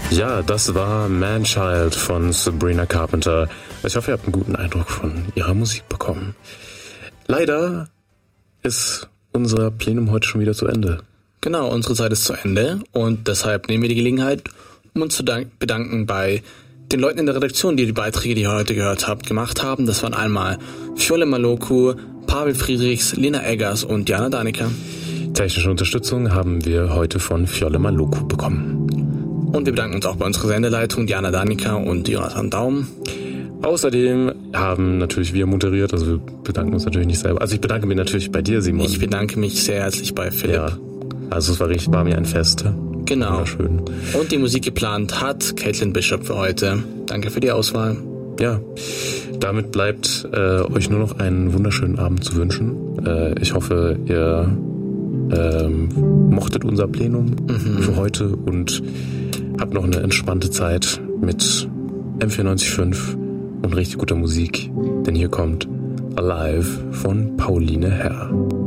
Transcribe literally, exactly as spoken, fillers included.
Ja, das war Man-Child von Sabrina Carpenter. Ich hoffe, ihr habt einen guten Eindruck von ihrer Musik bekommen. Leider ist unser Plenum heute schon wieder zu Ende. Genau, unsere Zeit ist zu Ende und deshalb nehmen wir die Gelegenheit, um uns zu dank- bedanken bei den Leuten in der Redaktion, die die Beiträge, die ihr heute gehört habt, gemacht haben. Das waren einmal Fjolle Maloku, Pavel Friedrichs, Lena Eggers und Jana Danica. Technische Unterstützung haben wir heute von Fjolle Maloku bekommen. Und wir bedanken uns auch bei unserer Sendeleitung, Jana Danica und Jonathan Daum. Außerdem haben natürlich wir moderiert, also wir bedanken uns natürlich nicht selber. Also ich bedanke mich natürlich bei dir, Simon. Ich bedanke mich sehr herzlich bei Philipp. Ja, also es war, richtig, war mir ein Fest. Genau. Wunderschön. Und die Musik geplant hat Caitlin Bishop für heute. Danke für die Auswahl. Ja, damit bleibt äh, euch nur noch einen wunderschönen Abend zu wünschen. Äh, ich hoffe, ihr ähm, mochtet unser Plenum mhm. für heute und habt noch eine entspannte Zeit mit M vierundneunzig Komma fünf und richtig guter Musik. Denn hier kommt Alive von Pauline Herr.